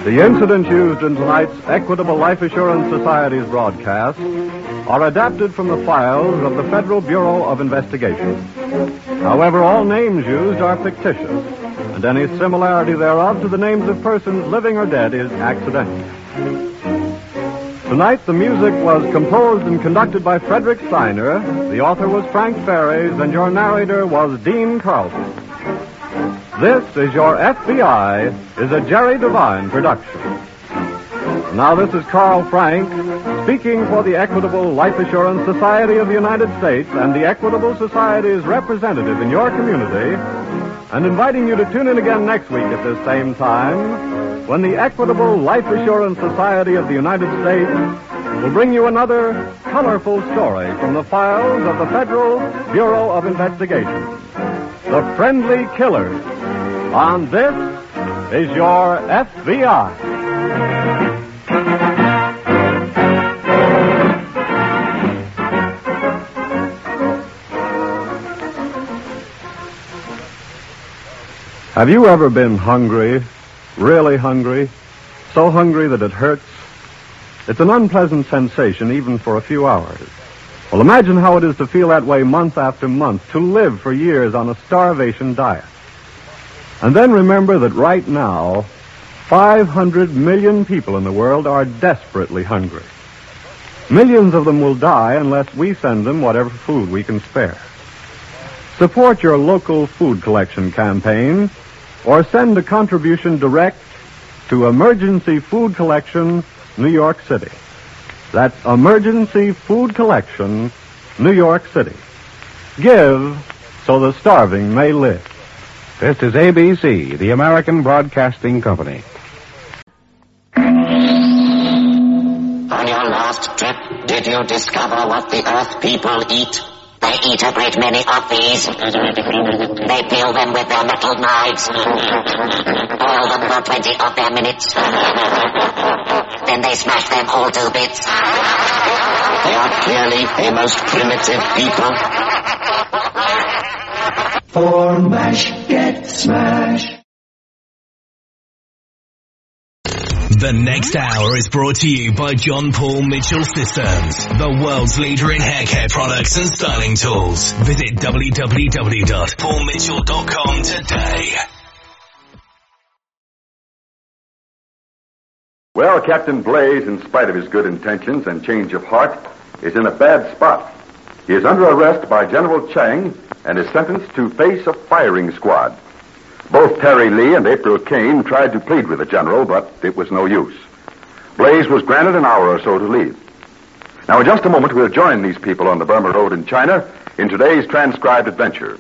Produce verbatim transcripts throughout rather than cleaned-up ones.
The incidents used in tonight's Equitable Life Assurance Society's broadcast are adapted from the files of the Federal Bureau of Investigation. However, all names used are fictitious, and any similarity thereof to the names of persons living or dead is accidental. Tonight, the music was composed and conducted by Frederick Steiner, the author was Frank Ferries, and your narrator was Dean Carlson. This is Your F B I is a Jerry Devine production. Now this is Carl Frank speaking for the Equitable Life Assurance Society of the United States and the Equitable Society's representative in your community, and inviting you to tune in again next week at this same time when the Equitable Life Assurance Society of the United States will bring you another colorful story from the files of the Federal Bureau of Investigation. The Friendly Killers. On This is Your F B I. Have you ever been hungry, really hungry, so hungry that it hurts? It's an unpleasant sensation even for a few hours. Well, imagine how it is to feel that way month after month, to live for years on a starvation diet. And then remember that right now, five hundred million people in the world are desperately hungry. Millions of them will die unless we send them whatever food we can spare. Support your local food collection campaign or send a contribution direct to Emergency Food Collection, New York City. That's Emergency Food Collection, New York City. Give so the starving may live. This is A B C, the American Broadcasting Company. On your last trip, did you discover what the Earth people eat? They eat a great many of these. They peel them with their metal knives. Boil them for twenty of their minutes. Then they smash them all to bits. They are clearly a most primitive people. For MASH, get smashed. The next hour is brought to you by John Paul Mitchell Systems, the world's leader in hair care products and styling tools. Visit w w w dot paul mitchell dot com today. Well, Captain Blaze, in spite of his good intentions and change of heart, is in a bad spot. He is under arrest by General Chang and is sentenced to face a firing squad. Both Terry Lee and April Kane tried to plead with the general, but it was no use. Blaze was granted an hour or so to leave. Now, in just a moment, we'll join these people on the Burma Road in China in today's transcribed adventure.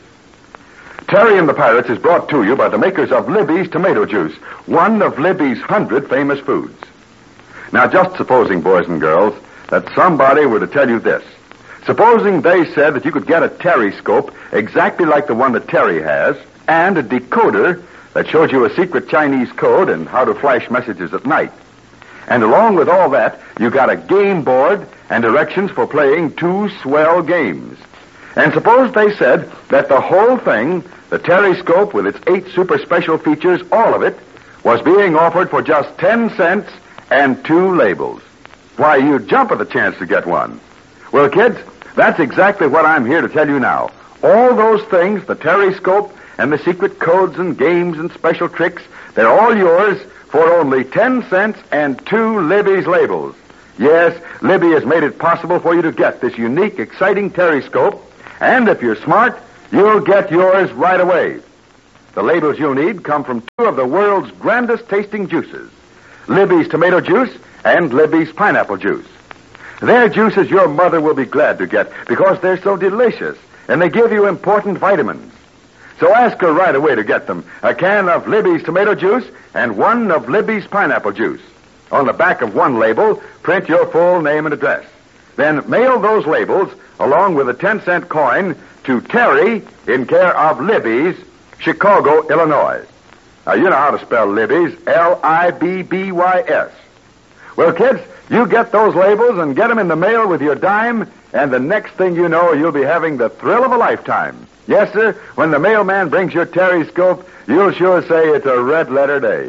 Terry and the Pirates is brought to you by the makers of Libby's tomato juice, one of Libby's hundred famous foods. Now, just supposing, boys and girls, that somebody were to tell you this. Supposing they said that you could get a Terry-scope exactly like the one that Terry has, and a decoder that shows you a secret Chinese code and how to flash messages at night. And along with all that, you got a game board and directions for playing two swell games. And suppose they said that the whole thing, the Terry-scope with its eight super special features, all of it, was being offered for just ten cents and two labels. Why, you'd jump at the chance to get one. Well, kids, that's exactly what I'm here to tell you now. All those things, the Terry-scope, and the secret codes and games and special tricks, they're all yours for only ten cents and two Libby's labels. Yes, Libby has made it possible for you to get this unique, exciting Terry-scope, and if you're smart, you'll get yours right away. The labels you'll need come from two of the world's grandest tasting juices, Libby's tomato juice and Libby's pineapple juice. They're juices your mother will be glad to get because they're so delicious, and they give you important vitamins. So ask her right away to get them, a can of Libby's tomato juice and one of Libby's pineapple juice. On the back of one label, print your full name and address. Then mail those labels, along with a ten-cent coin, to Terry in care of Libby's, Chicago, Illinois. Now, you know how to spell Libby's, L I B B Y S. Well, kids, you get those labels and get them in the mail with your dime, and the next thing you know, you'll be having the thrill of a lifetime. Yes, sir, when the mailman brings your Terry-scope, you'll sure say it's a red-letter day.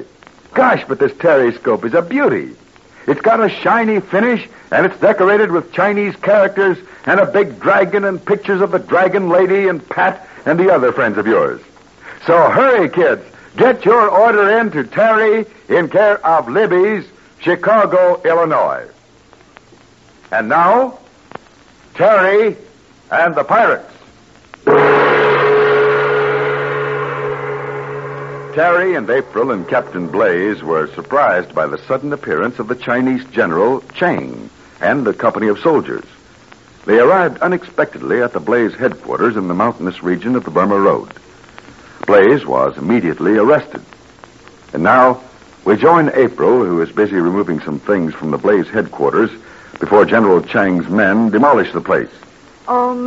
Gosh, but this Terry-scope is a beauty. It's got a shiny finish, and it's decorated with Chinese characters and a big dragon and pictures of the Dragon Lady and Pat and the other friends of yours. So hurry, kids. Get your order in to Terry in care of Libby's, Chicago, Illinois. And now, Terry and the Pirates. Terry and April and Captain Blaze were surprised by the sudden appearance of the Chinese General Chang and a company of soldiers. They arrived unexpectedly at the Blaze headquarters in the mountainous region of the Burma Road. Blaze was immediately arrested. And now, we join April, who is busy removing some things from the Blaze headquarters before General Chang's men demolish the place. Oh,